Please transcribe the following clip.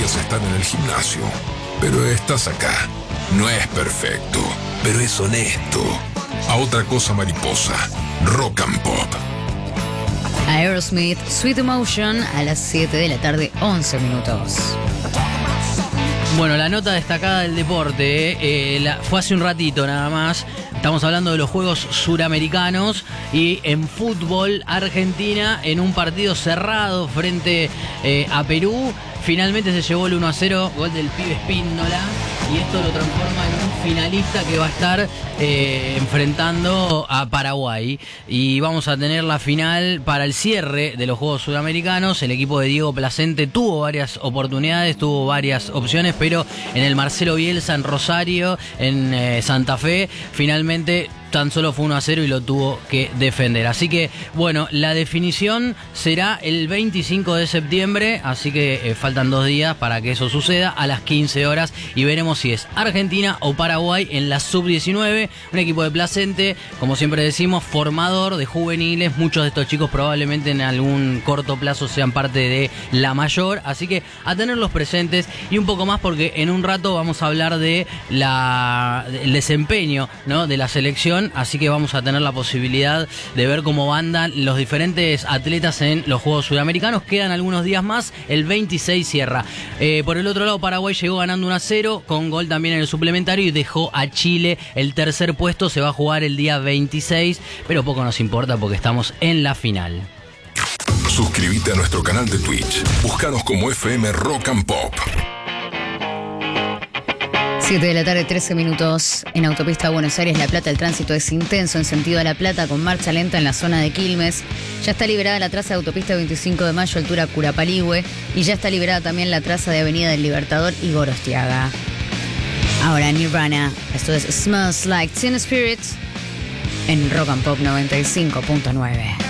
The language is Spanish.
podrías estar en el gimnasio, pero estás acá. No es perfecto, pero es honesto. A otra cosa mariposa, Rock and Pop. Aerosmith, Sweet Emotion, a las 7 de la tarde, 11 minutos. Bueno, la nota destacada del deporte fue hace un ratito nada más. Estamos hablando de los Juegos Suramericanos y en fútbol, Argentina en un partido cerrado frente a Perú. Finalmente se llevó el 1-0, gol del pibe Espíndola, y esto lo transforma en un finalista que va a estar enfrentando a Paraguay. Y vamos a tener la final para el cierre de los Juegos Sudamericanos. El equipo de Diego Placente tuvo varias oportunidades, tuvo varias opciones, pero en el Marcelo Bielsa, en Rosario, en Santa Fe, finalmente tan solo fue 1-0 y lo tuvo que defender. Así que, bueno, la definición será el 25 de septiembre, así que faltan 2 días para que eso suceda, a las 15 horas, y veremos si es Argentina o Paraguay en la sub-19, un equipo de Placente, como siempre decimos, formador de juveniles. Muchos de estos chicos probablemente en algún corto plazo sean parte de la mayor, así que a tenerlos presentes, y un poco más porque en un rato vamos a hablar de el desempeño, ¿no?, de la selección. Así que vamos a tener la posibilidad de ver cómo andan los diferentes atletas en los Juegos Sudamericanos. Quedan algunos días más, el 26 cierra. Por el otro lado, Paraguay llegó ganando 1-0 con gol también en el suplementario y dejó a Chile. El tercer puesto se va a jugar el día 26, pero poco nos importa porque estamos en la final. Suscríbete a nuestro canal de Twitch. Búscanos como FM Rock and Pop. 7 de la tarde, 13 minutos. En autopista Buenos Aires, La Plata, el tránsito es intenso en sentido a La Plata, con marcha lenta en la zona de Quilmes. Ya está liberada la traza de autopista 25 de Mayo, altura Curapaligüe. Y ya está liberada también la traza de Avenida del Libertador y Gorostiaga. Ahora Nirvana. Esto es Smells Like Teen Spirit en Rock and Pop 95.9.